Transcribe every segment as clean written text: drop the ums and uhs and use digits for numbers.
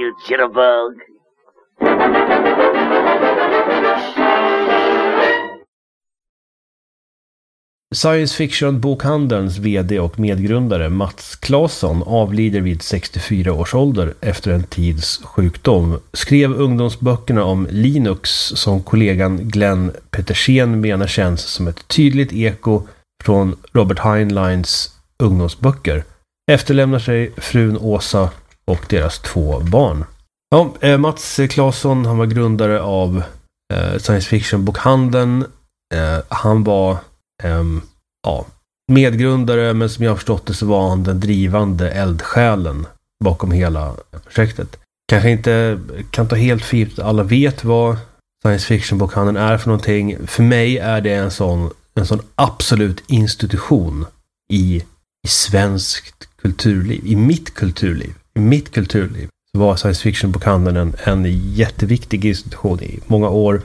you jitterbug. Science fiction-bokhandelns vd och medgrundare Mats Claesson avlider vid 64 års ålder efter en tids sjukdom. Skrev ungdomsböckerna om Linux som kollegan Glenn Petersen menar känns som ett tydligt eko från Robert Heinleins ungdomsböcker. Efterlämnar sig frun Åsa och deras 2 barn. Ja, Mats Claesson, han var grundare av Science fiction-bokhandeln. Han var medgrundare, men som jag har förstått det så var han den drivande eldsjälen bakom hela projektet. Kanske inte kan ta helt för givet att alla vet vad science fiction-bokhandeln är för någonting. För mig är det en sån absolut institution i svenskt kulturliv, i mitt kulturliv så var science fiction-bokhandeln en jätteviktig institution i många år.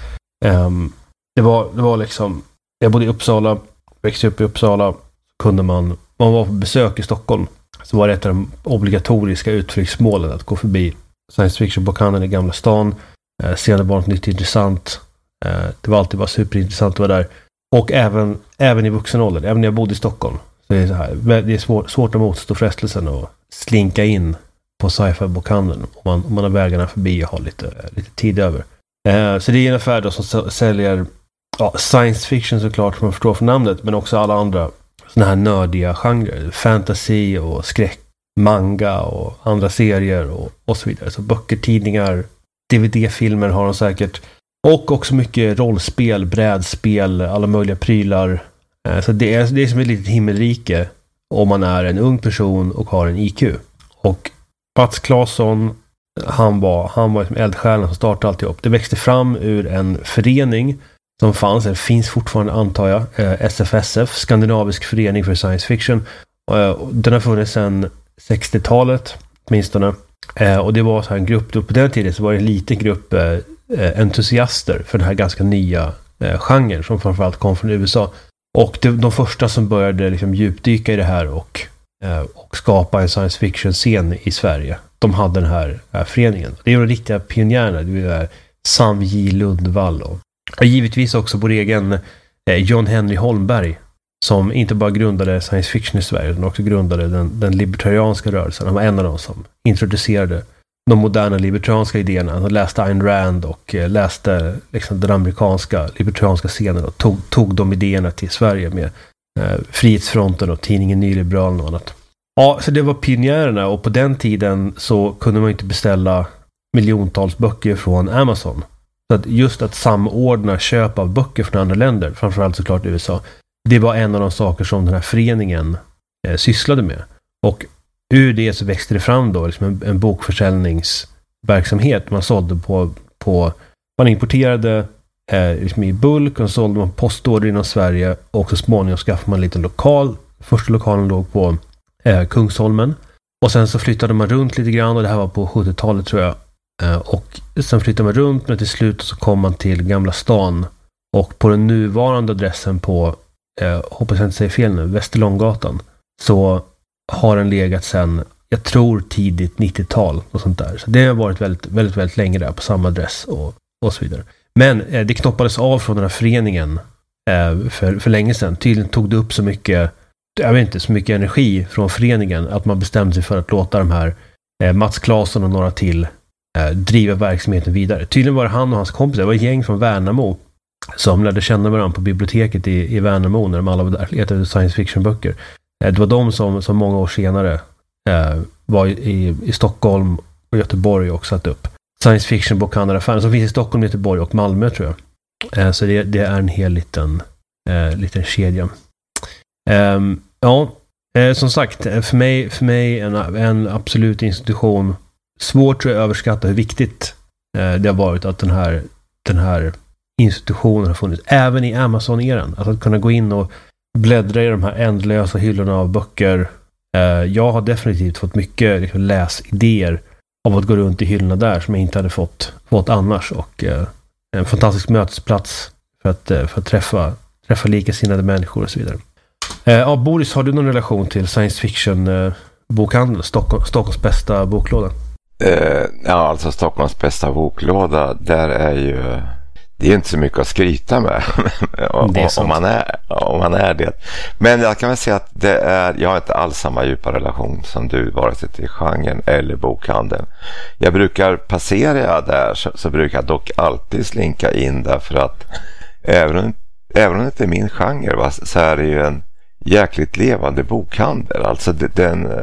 Det var liksom, jag bodde i Uppsala, växte upp i Uppsala, kunde man var på besök i Stockholm, så var det ett av de obligatoriska utflyktsmålen att gå förbi science fiction-bokhandeln i Gamla stan, se det var något nytt intressant. Det var alltid bara superintressant att vara där. Och även i vuxen ålder, även när jag bodde i Stockholm, så är det så här, det är svårt att motstå frestelsen att slinka in på sci-fi-bokhandeln om man har vägarna förbi och har lite tid över. Så det är en affär då som säljer science fiction såklart, som man förstår från namnet, men också alla andra såna här nördiga genrer, fantasy och skräck, manga och andra serier och så vidare. Så böcker, tidningar, DVD-filmer har de säkert. Och också mycket rollspel, brädspel, alla möjliga prylar. Så det är som ett litet himmelrike om man är en ung person och har en IQ. Och Mats Claesson, han var som eldsjälen som startade alltihop. Det växte fram ur en förening som fanns, eller finns fortfarande antar jag, SFSF, Skandinavisk förening för science fiction. Den har funnits sedan 60-talet åtminstone. Och det var så här en grupp, på den tiden så var det en liten grupp entusiaster för den här ganska nya genren som framförallt kom från USA. Och de första som började liksom djupdyka i det här och skapa en science fiction-scen i Sverige, de hade den här föreningen. Det är de riktiga pionjärerna, det är Sam J. Lundvall och givetvis också vår egen John Henry Holmberg, som inte bara grundade science fiction i Sverige utan också grundade den libertarianska rörelsen. Han var en av dem som introducerade de moderna libertarianska idéerna. Han läste Ayn Rand och läste liksom den amerikanska libertarianska scenen och tog de idéerna till Sverige med Frihetsfronten och tidningen Nyliberalen och annat. Ja, så det var pionjärerna, och på den tiden så kunde man inte beställa miljontals böcker från Amazon. Så att just att samordna köp av böcker från andra länder, framförallt såklart USA, det var en av de saker som den här föreningen sysslade med. Och ur det så växte det fram då liksom en bokförsäljningsverksamhet. Man sålde på man importerade liksom i bulk, och sålde man postorder inom Sverige, och så småningom skaffade man en liten lokal. Första lokalen låg på Kungsholmen, och sen så flyttade man runt lite grann, och det här var på 70-talet tror jag. Och sen flyttade man runt, men till slut så kom man till Gamla stan, och på den nuvarande adressen på hoppas jag inte säger fel nu, Västerlånggatan, så har den legat sen, jag tror tidigt 90-tal och sånt där. Så det har varit väldigt, väldigt, väldigt länge där på samma adress och så vidare. Men det knoppades av från den här föreningen för länge sedan. Tydligen tog det upp så mycket, jag vet inte, så mycket energi från föreningen att man bestämde sig för att låta de här Mats Claesson och några till driva verksamheten vidare. Tydligen var det han och hans kompisar, det var ett gäng från Värnamo som lärde känna varandra på biblioteket i Värnamo när de alla var där, letade science fiction-böcker. Det var de som många år senare var i Stockholm och Göteborg och satt upp science fiction-bokhandlaraffären som finns i Stockholm, Göteborg och Malmö tror jag. Så det är en hel liten kedja. Som sagt, för mig en absolut institution. Svårt tror jag överskatta hur viktigt det har varit att den här institutionen har funnits även i Amazon-eran. Att kunna gå in och bläddra i de här ändlösa hyllorna av böcker. Jag har definitivt fått mycket liksom, läsidéer av att gå runt i hyllorna där som jag inte hade fått annars, och en fantastisk mötesplats för att träffa likasinnade människor och så vidare. Boris, har du någon relation till science fiction bokhandeln, Stockholms bästa boklåda? Ja, alltså Stockholms bästa boklåda, där är ju, det är inte så mycket att skryta med om man är det. Men jag kan väl säga att jag har inte alls samma djupa relation som du, vare sig till genren eller bokhandeln. Jag brukar passera där, så brukar jag dock alltid slinka in där, för att även om det inte är min genre, så är det ju en jäkligt levande bokhandel. Alltså det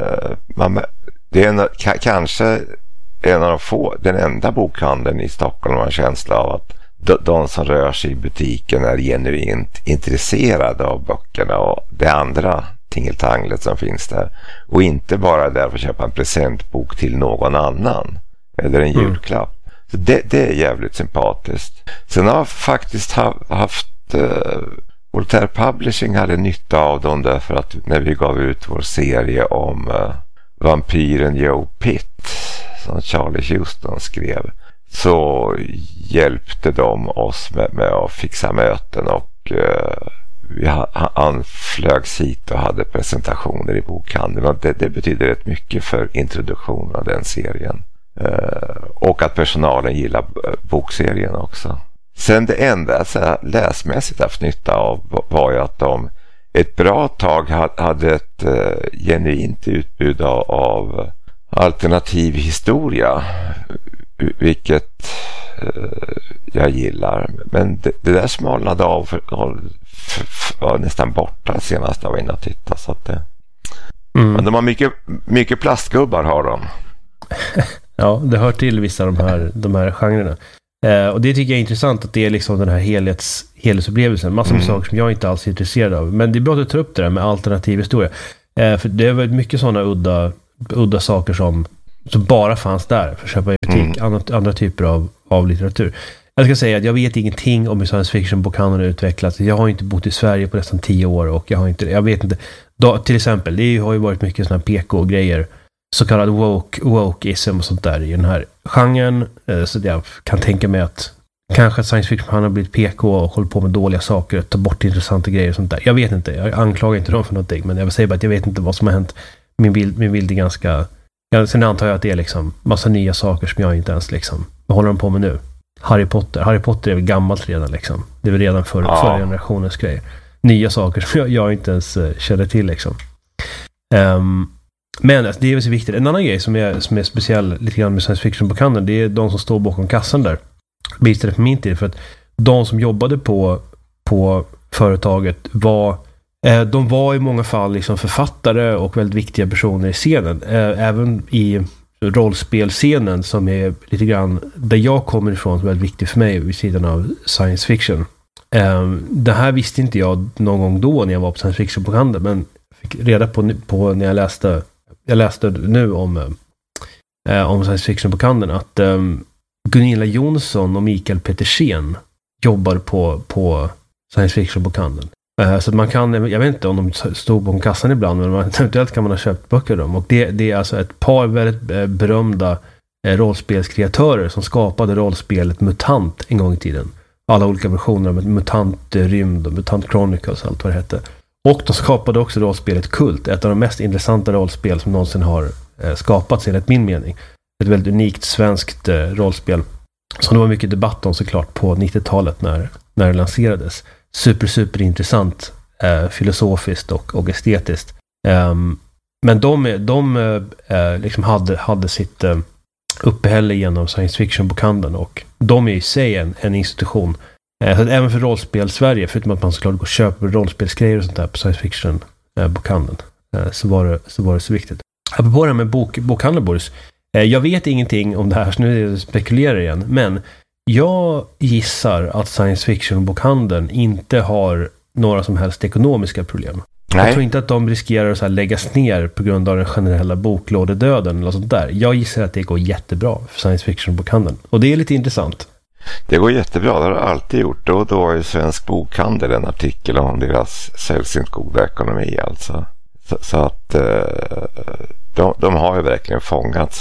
är kanske en av de få, den enda bokhandeln i Stockholm, har en känsla av att de som rör sig i butiken är genuint intresserade av böckerna och det andra tingeltanglet som finns där, och inte bara där för att köpa en presentbok till någon annan eller en julklapp. Så det är jävligt sympatiskt. Sen har jag faktiskt haft Voltaire Publishing hade nytta av dem, därför att när vi gav ut vår serie om vampyren Joe Pitt som Charlie Houston skrev, så hjälpte de oss med att fixa möten, och han flögs hit och hade presentationer i bokhandeln, och det betyder rätt mycket för introduktionen av den serien, och att personalen gillar bokserien också. Sen det enda läsmässigt haft nytta av var ju att de ett bra tag hade ett genuint utbud av alternativ historia, vilket jag gillar. Men det där smalnade av var nästan borta senast jag var inne och tittade. Så att men de har mycket plastgubbar har de. Ja, det hör till vissa av de här genrerna. Och det tycker jag är intressant, att det är liksom den här helhetsupplevelsen. Massor med saker som jag inte alls är intresserad av. Men det är bra att du tar upp det där med alternativ historia. För det är väldigt mycket sådana udda saker som bara fanns där för att köpa i butik. Andra typer av litteratur. Jag ska säga att jag vet ingenting om hur science fiction-bokhandeln har utvecklats. Jag har inte bott i Sverige på nästan 10 år, och jag vet inte. Till exempel, det har ju varit mycket sådana PK-grejer, så kallad wokeism och sånt där i den här genren. Så jag kan tänka mig att kanske science fiction har blivit PK och håller på med dåliga saker, tar bort intressanta grejer och sånt där. Jag vet inte, jag anklagar inte dem för någonting, men jag vill säga bara att jag vet inte vad som har hänt. Min bild är ganska... Sen antar jag att det är liksom massa nya saker som jag inte ens liksom... Vad håller de på med nu? Harry Potter är väl gammalt redan liksom. Det är väl redan förra generationens grejer. Nya saker som jag inte ens känner till liksom. Men alltså, det är väl så viktigt. En annan grej som är speciell lite grann med science fiction-bokhandeln, det är de som står bakom kassan där. Visst är det på min tid, för att de som jobbade på företaget de var i många fall liksom författare och väldigt viktiga personer i scenen. Även i rollspelscenen, som är lite grann där jag kommer ifrån, som är väldigt viktig för mig vid sidan av science fiction. Det här visste inte jag någon gång då när jag var på science fiction-bokhandeln, men fick reda på när jag läste nu om science fiction-bokhandeln, att Gunilla Jonsson och Mikael Petersen jobbar på science fiction-bokhandeln. Så att man kan, jag vet inte om de stod på kassan ibland, men eventuellt kan man ha köpt böcker dem. Och det är alltså ett par väldigt berömda rollspelskreatörer som skapade rollspelet MUTANT en gång i tiden. Alla olika versioner av MUTANT Rymd och MUTANT Chronicles och allt vad det hette. Och de skapade också rollspelet Kult, ett av de mest intressanta rollspel som någonsin har skapats enligt min mening. Ett väldigt unikt svenskt rollspel som det var mycket debatt om såklart på 90-talet när det lanserades. Super intressant filosofiskt och estetiskt. Men de liksom hade sitt uppehälle genom science fiction-bokhandeln, och de är i sig en institution. Så att även för rollspel Sverige, förutom att man såklart går och köper rollspelsgrejer och sånt där på science fiction-bokhandeln, så var det så viktigt. Apropå det här med bokhandeln, Boris. Jag vet ingenting om det här, så nu spekulerar jag igen. Men jag gissar att science fiction-bokhandeln inte har några som helst ekonomiska problem. Nej. Jag tror inte att de riskerar att så här läggas ner på grund av den generella boklådedöden eller sånt där. Jag gissar att det går jättebra för science fiction-bokhandeln. Och det är lite intressant. Det går jättebra, det har det alltid gjort. Då var ju Svensk Bokhandel en artikel om deras sällsynt goda ekonomi alltså. Så att de har ju verkligen fångat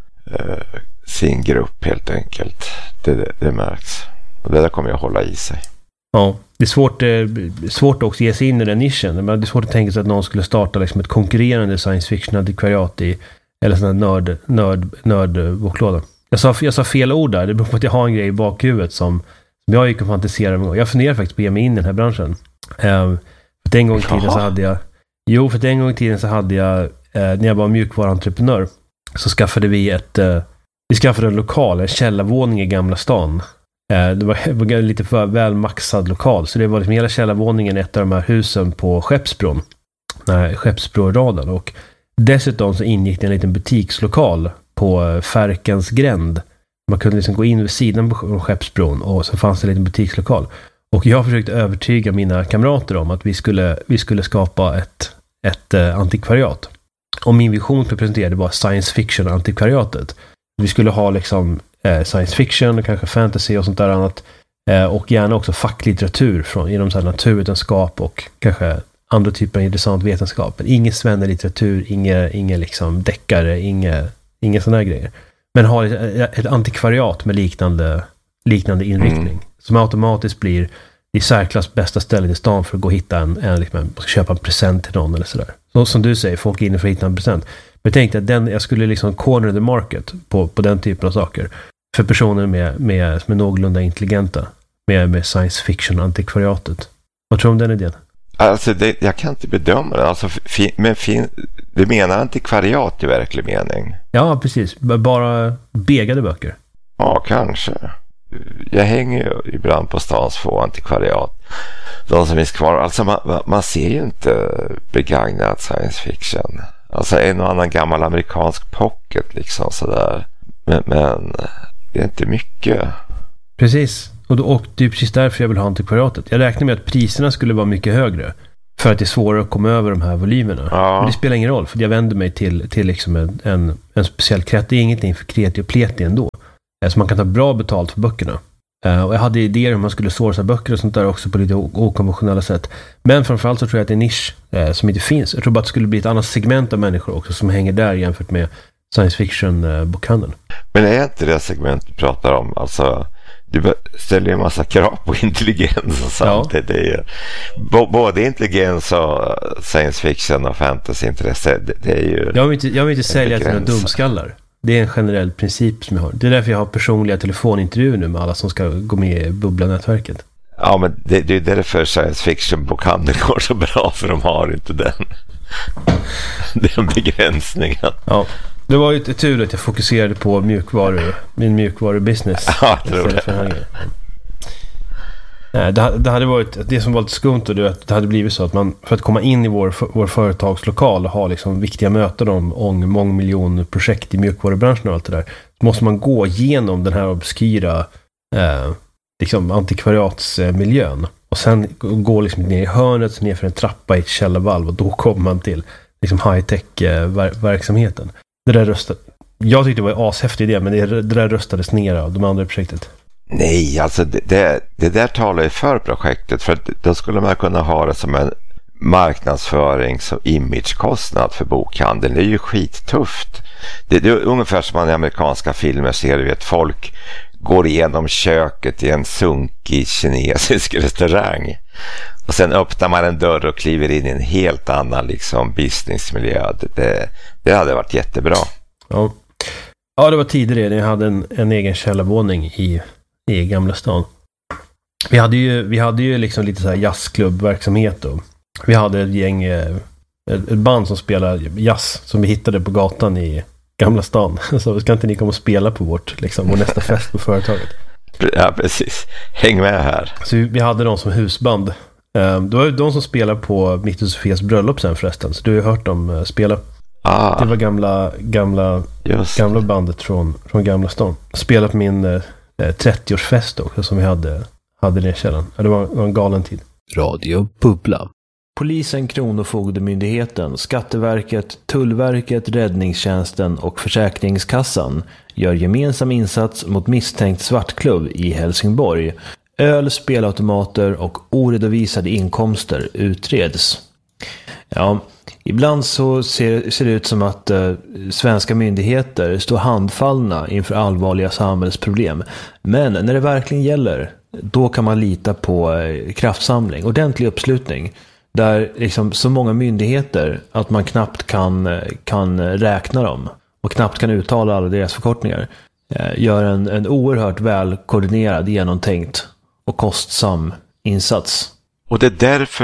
sin grupp helt enkelt. Det märks. Och det där kommer jag hålla i sig. Ja, det är svårt också att ge sig in i den nischen. Men det är svårt att tänka sig att någon skulle starta liksom ett konkurrerande science fiction-antikvariat i Eller sån här nördboklåda. Jag sa fel ord där. Det beror på att jag har en grej i bakhuvudet som jag gick och fantiserade med. Jag funderar faktiskt på att ge mig in i den här branschen. För en gång i tiden så hade jag... Jo, för en gång i tiden så hade jag... när jag var mjukvaruentreprenör så skaffade vi en lokal, en källarvåning i Gamla stan. Det var lite för väl maxad lokal. Så det var liksom hela källarvåningen i ett av de här husen på Skeppsbron. Skeppsbroraden. Och dessutom så ingick det en liten butikslokal på Färkens gränd. Man kunde liksom gå in vid sidan på Skeppsbron och så fanns det en liten butikslokal. Och jag försökte övertyga mina kamrater om att vi skulle skapa ett antikvariat. Och min vision för att presentera det var science fiction antikvariatet. Vi skulle ha liksom science fiction och kanske fantasy och sånt där annat. Och gärna också facklitteratur inom så här naturvetenskap och kanske andra typer av intressant vetenskap. Men ingen svennelitteratur, ingen liksom deckare, inga sådana här grejer. Men ha ett antikvariat med liknande inriktning. Som automatiskt blir i särklass bästa stället i stan för att gå och hitta liksom, köpa en present till någon eller sådär. Så som du säger, folk är inne för att hitta en present. Men jag tänkte att jag skulle liksom corner the market på den typen av saker. För personer med någorlunda intelligenta. Med science fiction antikvariatet. Vad tror du om den idén? Alltså jag kan inte bedöma det. Alltså, du menar antikvariat i verklig mening? Ja, precis. Bara begade böcker. Ja, kanske. Jag hänger ju ibland på stans få antikvariat. De som finns kvar. Alltså man ser ju inte begagnat science fiction. Alltså en och annan gammal amerikansk pocket liksom sådär. Men det är inte mycket. Precis. Och det är precis därför jag vill ha antikvariatet. Jag räknar med att priserna skulle vara mycket högre. För att det är svårare att komma över de här volymerna. Ja. Men det spelar ingen roll. För jag vänder mig till liksom en speciell krets. Det är ingenting för kreti och pleti ändå. Så man kan ta bra betalt för böckerna. Och jag hade idéer om man skulle sourca böcker och sånt där också på lite okonventionella sätt. Men framförallt så tror jag att det är en nisch som inte finns. Jag tror bara att det skulle bli ett annat segment av människor också som hänger där jämfört med science fiction-bokhandeln. Men är inte det segment du pratar om? Alltså, du ställer ju en massa krav på intelligens och sånt. Ja. Det är ju, både intelligens och science fiction och fantasy-intresse. Det är ju... Jag vill inte sälja till några dumskallar. Det är en generell princip som jag har. Det är därför jag har personliga telefonintervjuer nu med alla som ska gå med i Bubbla-nätverket. Ja, men det är därför science fiction-bokhandeln går så bra, för de har inte den begränsningen. Ja, det var ju tur att jag fokuserade på min mjukvarubusiness. Ja, jag tror det. Det hade varit det som var lite skumt, och det hade blivit så att man för att komma in i vår företagslokal och ha liksom viktiga möten om mångmiljonprojekt i mjukvarubranschen och allt det där, så måste man gå igenom den här obskyra liksom antikvariatsmiljön och sen gå liksom ner i hörnet, ner för en trappa i ett källarvalv, och då kommer man till liksom high-tech-verksamheten. Jag tyckte det var en ashäftig idé, men det där röstades ner av de andra i projektet. Nej, alltså det där talar ju för projektet, för att då skulle man kunna ha det som en marknadsförings- och imagekostnad för bokhandeln. Det är ju skittufft. Det är ungefär som man i amerikanska filmer ser, du vet, folk går igenom köket i en sunkig kinesisk restaurang och sen öppnar man en dörr och kliver in i en helt annan liksom businessmiljö. Det hade varit jättebra. Ja, det var tidigare när jag hade en egen källarvåning i Gamla stan. Vi hade ju liksom lite så här jazzklubbverksamhet då. Vi hade ett gäng ett band som spelade jazz som vi hittade på gatan i Gamla stan. Så ska inte ni komma och spela på vår nästa fest på företaget? Ja, precis. Häng med här. Så vi hade dem som husband. Det var de som spelade på mitt och Sofias bröllop sen förresten. Så du har ju hört dem spela. Det var gamla bandet från Gamla stan. Spelade på min 30-årsfest också som vi hade i källan. Det var en galen tid. Radio Bubbla. Polisen, Kronofogdemyndigheten, Skatteverket, Tullverket, Räddningstjänsten och Försäkringskassan gör gemensam insats mot misstänkt svartklubb i Helsingborg. Öl, spelautomater och oredovisade inkomster utreds. Ja, ibland så ser det ut som att svenska myndigheter står handfallna inför allvarliga samhällsproblem. Men när det verkligen gäller, då kan man lita på kraftsamling, ordentlig uppslutning. Där liksom så många myndigheter att man knappt kan räkna dem. och knappt kan uttala alla deras förkortningar, gör en oerhört väl koordinerad, genomtänkt och kostsam insats. Och det är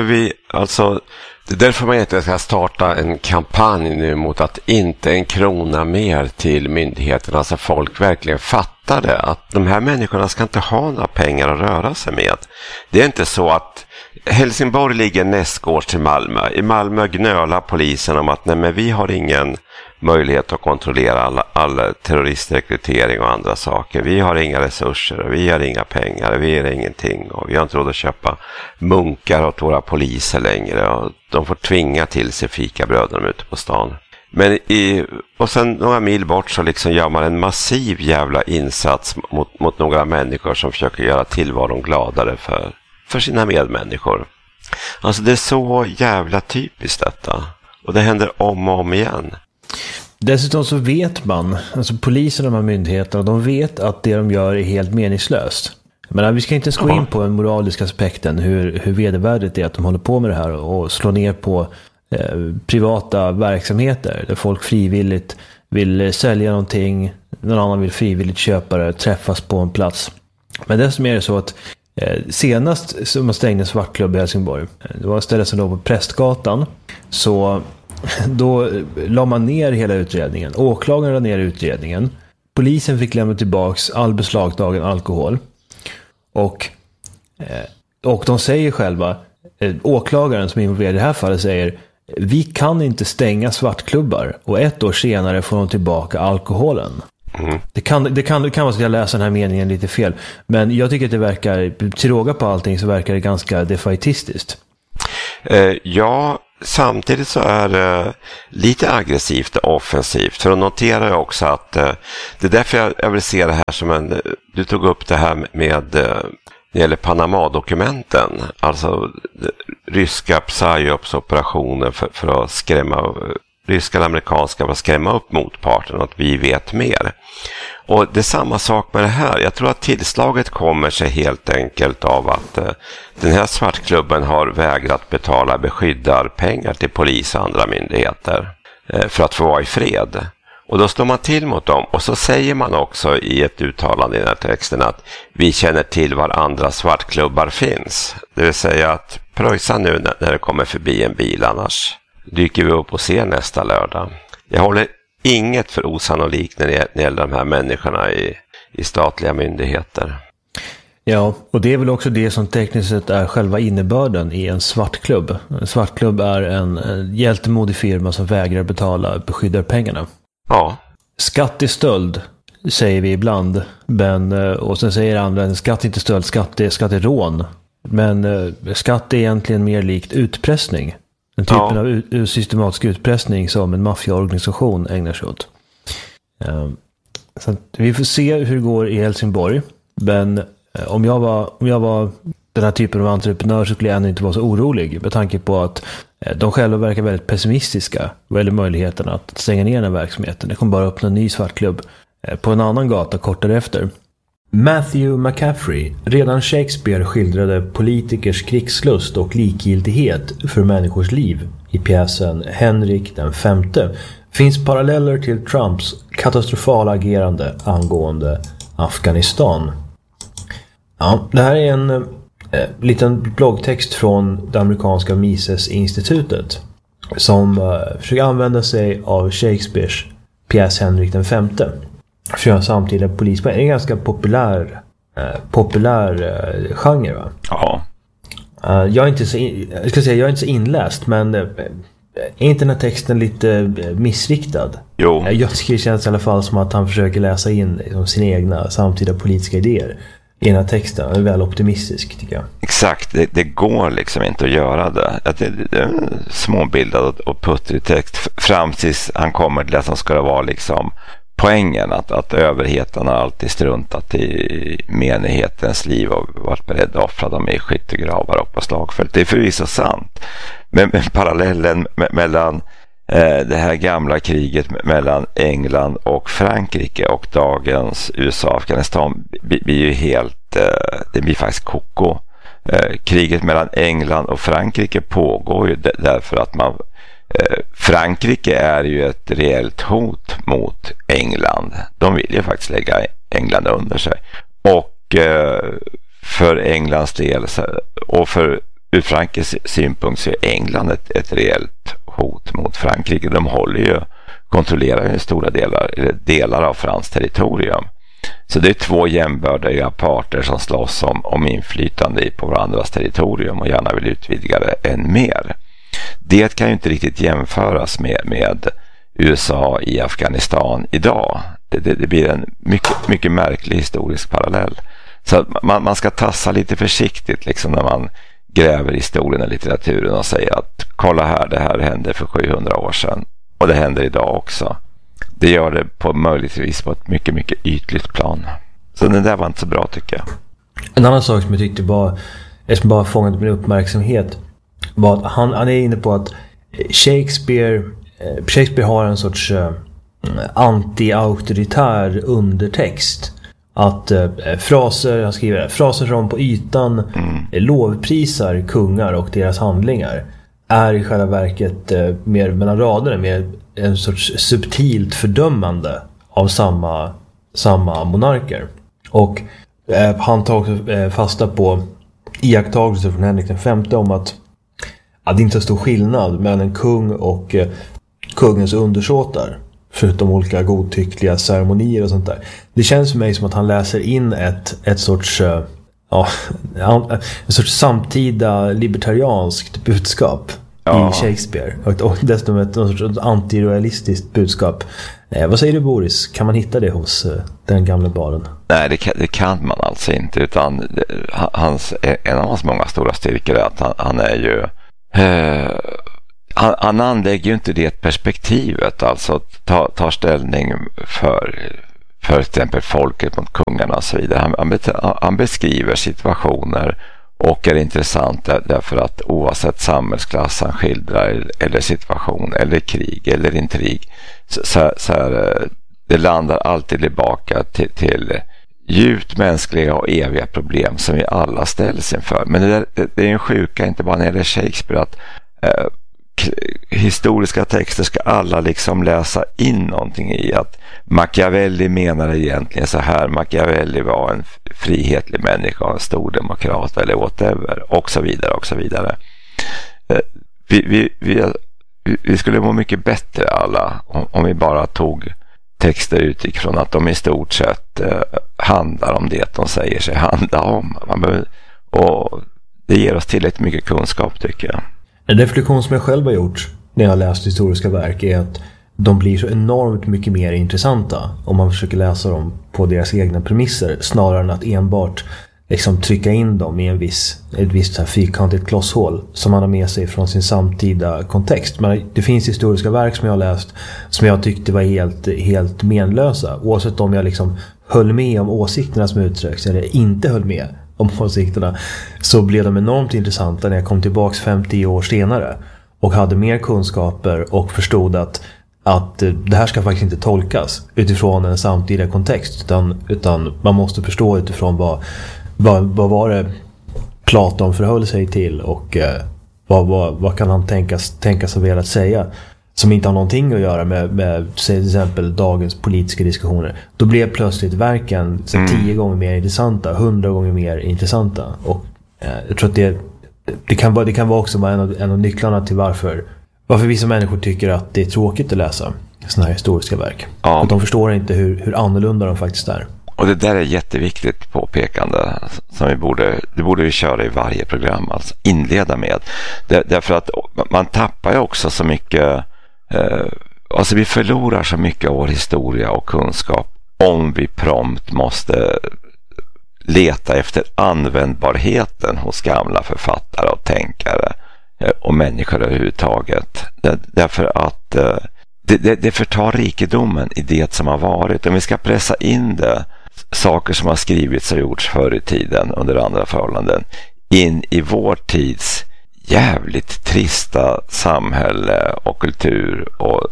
därför man egentligen ska starta en kampanj nu mot att inte en krona mer till myndigheterna, så folk verkligen fattar det, att de här människorna ska inte ha några pengar att röra sig med. Det är inte så att Helsingborg ligger nästgårds till Malmö. I Malmö gnölar polisen om att nej, men vi har ingen möjlighet att kontrollera all terroristrekrytering och andra saker. Vi har inga resurser och vi har inga pengar, vi har ingenting och vi har inte råd att köpa munkar åt våra poliser längre och de får tvinga till sig fikabröd när de är ute på stan. Men och sen några mil bort så liksom gör man en massiv jävla insats mot några människor som försöker göra tillvaron gladare för sina medmänniskor. Alltså det är så jävla typiskt detta. Och det händer om och om igen. Dessutom så vet man, alltså polisen och de här myndigheterna, de vet att det de gör är helt meningslöst. Men vi ska inte gå in på den moraliska aspekten, hur vedervärdigt det är att de håller på med det här och slår ner på privata verksamheter där folk frivilligt vill sälja någonting, någon annan vill frivilligt köpa det, träffas på en plats. Men dessutom är det så att senast som man stängde en svartklubb i Helsingborg, det var ett ställe som låg på Prästgatan, så då la man ner hela utredningen. Åklagaren la ner utredningen. Polisen fick lämna tillbaks all beslagtagen alkohol. Och de säger själva, åklagaren som är involverad i det här fallet säger, vi kan inte stänga svartklubbar och 1 år senare får de tillbaka alkoholen. Mm. Det kan vara så att jag läser den här meningen lite fel, men jag tycker att det verkar, till råga på allting så verkar det ganska defaitistiskt. Ja, samtidigt så är det lite aggressivt och offensivt. För att notera jag också att det är därför jag vill se det här som du tog upp det här med det gäller Panama-dokumenten, alltså ryska psyops-operationer för att skrämma ryska och amerikanska för att skrämma upp motparten, att vi vet mer. Och det är samma sak med det här. Jag tror att tillslaget kommer sig helt enkelt av att den här svartklubben har vägrat betala beskyddarpengar till polis och andra myndigheter för att få vara i fred. Och då står man till mot dem och så säger man också i ett uttalande i den här texten att vi känner till var andra svartklubbar finns. Det vill säga att pröjsa nu när det kommer förbi en bil, annars dyker vi upp och ser nästa lördag. Jag håller inget för osannolikt när det gäller de här människorna i statliga myndigheter. Ja, och det är väl också det som tekniskt sett är själva innebörden i en svartklubb. En svartklubb är en hjältemodig firma som vägrar betala beskyddarpengarna. Ja. Skatt är stöld, säger vi ibland. Och sen säger andra att skatt är inte stöld, skatt är rån. Men skatt är egentligen mer likt utpressning. Den typen av systematisk utpressning som en maffiaorganisation ägnar sig åt. Så vi får se hur det går i Helsingborg. Men om jag var den här typen av entreprenör så skulle jag ändå inte vara så orolig. Med tanke på att de själva verkar väldigt pessimistiska vad gäller möjligheten att stänga ner den här verksamheten. Det kommer bara öppna en ny svartklubb på en annan gata kort därefter. Matthew McCaffrey, redan Shakespeare skildrade politikers krigslust och likgiltighet för människors liv i pjäsen Henrik den femte. Finns paralleller till Trumps katastrofala agerande angående Afghanistan. Ja, det här är en liten bloggtext från det amerikanska Mises-institutet som försöker använda sig av Shakespeares pjäs Henrik den femte. För jag samtida polisman är en ganska populär genre, va? Ja. Jag är inte så inläst, men är inte den här texten lite missriktad? Jo. Jag tycker det känns i alla fall som att han försöker läsa in sina egna samtida politiska idéer i den här texten. Han är väl optimistisk, tycker jag. Exakt, det går liksom inte att göra det. Det är småbildad och puttrig text fram tills han kommer till det som ska vara liksom poängen, att överheten har alltid struntat i menighetens liv och varit beredd att offra dem i skyttegravar och på slagfält. Det är förvisso sant. Men parallellen mellan det här gamla kriget mellan England och Frankrike och dagens USA-Afghanistan blir ju helt, det blir faktiskt koko. Kriget mellan England och Frankrike pågår ju därför att man Frankrike är ju ett reellt hot mot England. De vill ju faktiskt lägga England under sig. Och för Englands del och ur Frankrikes synpunkt så är England ett reellt hot mot Frankrike. De kontrollerar ju stora delar av franskt territorium. Så det är två jämbördiga parter som slåss om inflytande på varandras territorium och gärna vill utvidga det än mer. Det kan ju inte riktigt jämföras med USA i Afghanistan idag. Det blir en mycket märklig historisk parallell. Så man ska tassa lite försiktigt liksom när man gräver historien och litteraturen och säger att kolla här, det här hände för 700 år sedan och det händer idag också. Det gör det möjligtvis på ett mycket ytligt plan. Så den där var inte så bra tycker jag. En annan sak som jag tyckte bara fångade min uppmärksamhet var att han är inne på att Shakespeare har en sorts anti-auktoritär undertext. Att han skriver fraser som på ytan lovprisar kungar och deras handlingar är i själva verket mer mellan raderna med en sorts subtilt fördömande av samma monarker. Och han tar också fasta på iakttagelser från Henrik V om att det inte är stor skillnad mellan en kung och kungens undersåtar, förutom olika godtyckliga ceremonier och sånt där. Det känns för mig som att han läser in ett sorts samtida libertarianskt budskap i Shakespeare. Och dessutom ett sorts antiroyalistiskt budskap. Vad säger du, Boris? Kan man hitta det hos den gamla baren? Nej, det kan man alltså inte, utan en av hans många stora styrkor är att han är ju han anlägger ju inte det perspektivet, alltså tar ställning för exempel folket mot kungarna och så vidare. Han beskriver situationer och är intressant därför att oavsett samhällsklass han skildrar eller situation eller krig eller intrig så är det landar alltid tillbaka till djupt mänskliga och eviga problem som vi alla ställs inför. Men det är en sjuka inte bara när det gäller Shakespeare att historiska texter ska alla liksom läsa in någonting i att Machiavelli menar egentligen så här, Machiavelli var en frihetlig människa, en stor demokrat eller whatever och så vidare och så vidare. Vi skulle må mycket bättre alla om vi bara tog texter utifrån att de i stort sett handlar om det de säger sig handla om. Och det ger oss tillräckligt mycket kunskap tycker jag. En reflektion som jag själv har gjort när jag har läst historiska verk är att de blir så enormt mycket mer intressanta om man försöker läsa dem på deras egna premisser snarare än att enbart liksom trycka in dem i ett visst så här fyrkantigt klosshål som man har med sig från sin samtida kontext. Men det finns historiska verk som jag har läst som jag tyckte var helt menlösa, oavsett om jag liksom höll med om åsikterna som uttrycks eller inte höll med om åsikterna, så blev de enormt intressanta när jag kom tillbaks 50 år senare och hade mer kunskaper och förstod att det här ska faktiskt inte tolkas utifrån en samtida kontext utan man måste förstå utifrån vad var det Platon förhöll sig till och vad kan han tänkas ha velat säga som inte har någonting att göra med till exempel dagens politiska diskussioner. Då blev plötsligt verken 10 gånger mer intressanta, 100 gånger mer intressanta. Och jag tror att det kan vara också en av nycklarna till varför vissa människor tycker att det är tråkigt att läsa såna här historiska verk. Ja. Att de förstår inte hur annorlunda de faktiskt är. Och det där är jätteviktigt påpekande som det borde vi köra i varje program, alltså inleda med. Därför att man tappar ju också så mycket, alltså vi förlorar så mycket av vår historia och kunskap om vi prompt måste leta efter användbarheten hos gamla författare och tänkare och människor överhuvudtaget. Därför att det förtar rikedomen i det som har varit. Om vi ska pressa in det, saker som har skrivits och gjorts förr i tiden under andra förhållanden, in i vår tids jävligt trista samhälle och kultur och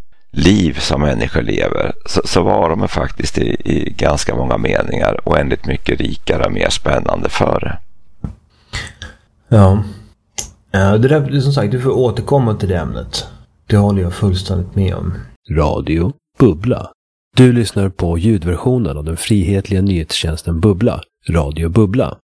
liv som människor lever, så var de faktiskt i ganska många meningar oändligt mycket rikare och mer spännande förr. Ja. Det där, som sagt, du får återkomma till det ämnet. Det håller jag fullständigt med om. Radio Bubbla. Du lyssnar på ljudversionen av den frihetliga nyhetstjänsten Bubbla, Radio Bubbla.